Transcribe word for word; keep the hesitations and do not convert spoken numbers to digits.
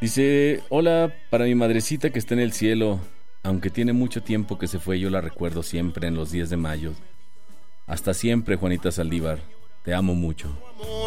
Dice, hola, para mi madrecita que está en el cielo, aunque tiene mucho tiempo que se fue, yo la recuerdo siempre en los diez de mayo. Hasta siempre, Juanita Saldívar, te amo mucho.